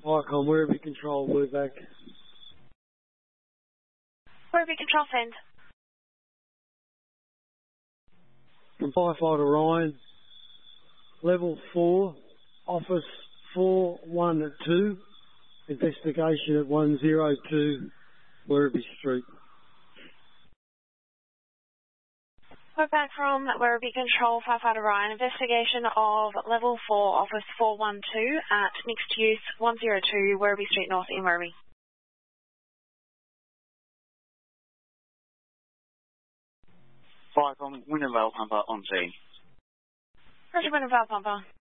Icon, Werribee Control, Blue back. Werribee Control, send. From Firefighter Ryan, Level 4, Office 412, investigation at 102 Werribee Street. We're back from Werribee Control, Firefighter Ryan. Investigation of Level 4, Office 412 at Mixed Use 102 Werribee Street North in Werribee. Fire from Wintervale Pumper on scene. Roger, Wintervale Pumper.